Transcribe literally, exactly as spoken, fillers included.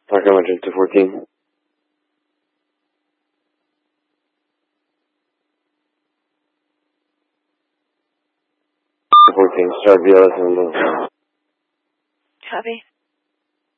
Parker Majestic fourteen. fourteen, start V L S and Copy.